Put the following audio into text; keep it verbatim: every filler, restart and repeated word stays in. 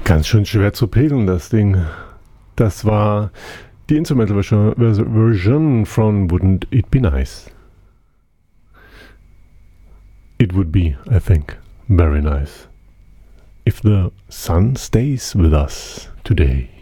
Ganz schön schwer zu pegeln, das Ding. Das war die Instrumental Version, Version von Wouldn't It Be Nice? It would be, I think, very nice if the sun stays with us today.